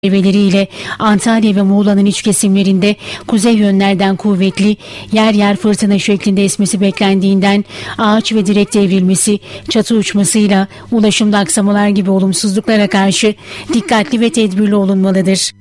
meyveleriyle Antalya ve Muğla'nın iç kesimlerinde kuzey yönlerden kuvvetli, yer yer fırtına şeklinde esmesi beklendiğinden ağaç ve direk devrilmesi, çatı uçmasıyla ulaşımda aksamalar gibi olumsuzluklara karşı dikkatli ve tedbirli olunmalıdır.